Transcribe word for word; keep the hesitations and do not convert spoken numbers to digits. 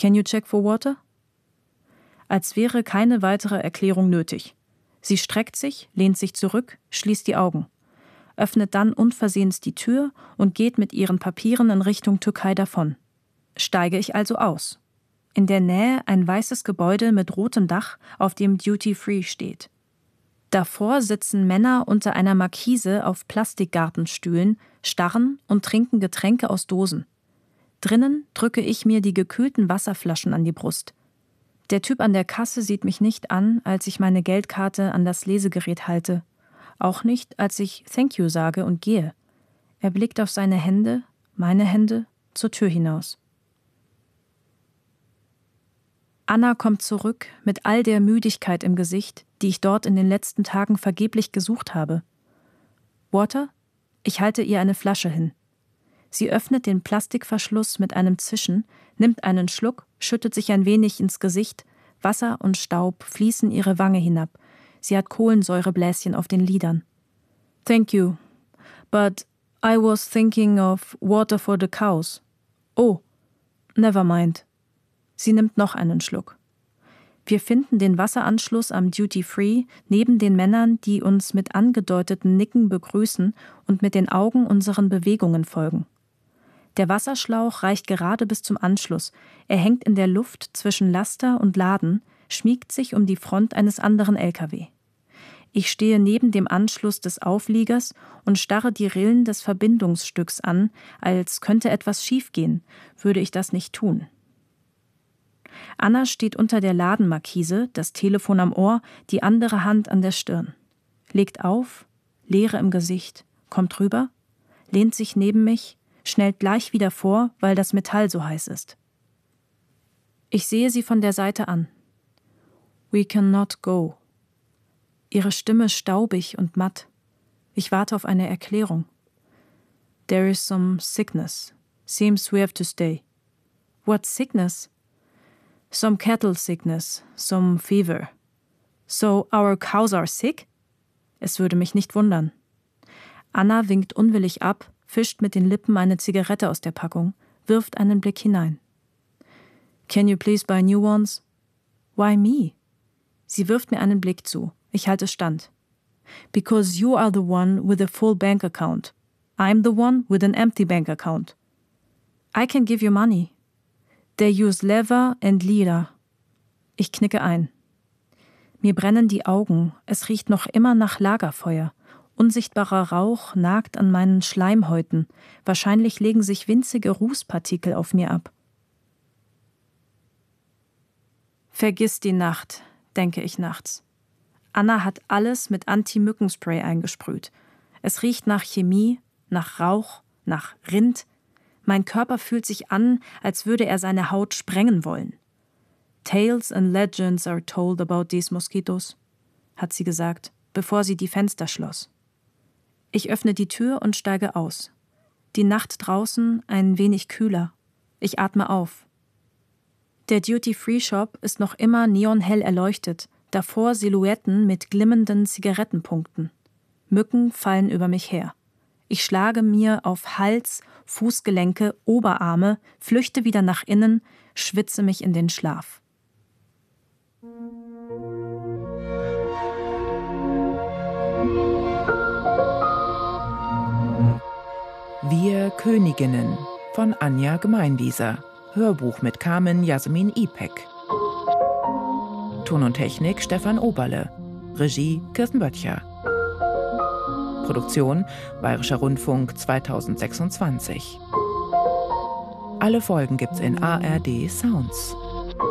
Can you check for water? Als wäre keine weitere Erklärung nötig. Sie streckt sich, lehnt sich zurück, schließt die Augen, öffnet dann unversehens die Tür und geht mit ihren Papieren in Richtung Türkei davon. Steige ich also aus. In der Nähe ein weißes Gebäude mit rotem Dach, auf dem Duty Free steht. Davor sitzen Männer unter einer Markise auf Plastikgartenstühlen, starren und trinken Getränke aus Dosen. Drinnen drücke ich mir die gekühlten Wasserflaschen an die Brust. Der Typ an der Kasse sieht mich nicht an, als ich meine Geldkarte an das Lesegerät halte. Auch nicht, als ich Thank you sage und gehe. Er blickt auf seine Hände, meine Hände, zur Tür hinaus. Anna kommt zurück mit all der Müdigkeit im Gesicht, die ich dort in den letzten Tagen vergeblich gesucht habe. Water? Ich halte ihr eine Flasche hin. Sie öffnet den Plastikverschluss mit einem Zischen, nimmt einen Schluck, schüttet sich ein wenig ins Gesicht, Wasser und Staub fließen ihre Wange hinab. Sie hat Kohlensäurebläschen auf den Lidern. Thank you, but I was thinking of water for the cows. Oh, never mind. Sie nimmt noch einen Schluck. Wir finden den Wasseranschluss am Duty Free neben den Männern, die uns mit angedeuteten Nicken begrüßen und mit den Augen unseren Bewegungen folgen. Der Wasserschlauch reicht gerade bis zum Anschluss. Er hängt in der Luft zwischen Laster und Laden, schmiegt sich um die Front eines anderen L K W. Ich stehe neben dem Anschluss des Aufliegers und starre die Rillen des Verbindungsstücks an, als könnte etwas schiefgehen, würde ich das nicht tun. Anna steht unter der Ladenmarkise, das Telefon am Ohr, die andere Hand an der Stirn. Legt auf, Leere im Gesicht, kommt rüber, lehnt sich neben mich, schnellt gleich wieder vor, weil das Metall so heiß ist. Ich sehe sie von der Seite an. We cannot go. Ihre Stimme staubig und matt. Ich warte auf eine Erklärung. There is some sickness. Seems we have to stay. What sickness? Some cattle sickness, some fever. So our cows are sick? Es würde mich nicht wundern. Anna winkt unwillig ab, fischt mit den Lippen eine Zigarette aus der Packung, wirft einen Blick hinein. Can you please buy new ones? Why me? Sie wirft mir einen Blick zu. Ich halte stand. Because you are the one with a full bank account. I'm the one with an empty bank account. I can give you money. They use leather and lira. Ich knicke ein. Mir brennen die Augen, es riecht noch immer nach Lagerfeuer. Unsichtbarer Rauch nagt an meinen Schleimhäuten. Wahrscheinlich legen sich winzige Rußpartikel auf mir ab. Vergiss die Nacht, denke ich nachts. Anna hat alles mit Anti-Mückenspray eingesprüht. Es riecht nach Chemie, nach Rauch, nach Rind. Mein Körper fühlt sich an, als würde er seine Haut sprengen wollen. Tales and legends are told about these mosquitoes, hat sie gesagt, bevor sie die Fenster schloss. Ich öffne die Tür und steige aus. Die Nacht draußen ein wenig kühler. Ich atme auf. Der Duty-Free-Shop ist noch immer neonhell erleuchtet, davor Silhouetten mit glimmenden Zigarettenpunkten. Mücken fallen über mich her. Ich schlage mir auf Hals, Fußgelenke, Oberarme, flüchte wieder nach innen, schwitze mich in den Schlaf. Wir Königinnen von Anja Gemeinwieser. Hörbuch mit Carmen Jasmin Ipek. Ton und Technik Stefan Oberle. Regie Kirsten Böttcher. Produktion Bayerischer Rundfunk zweitausendsechsundzwanzig. Alle Folgen gibt's in A R D Sounds.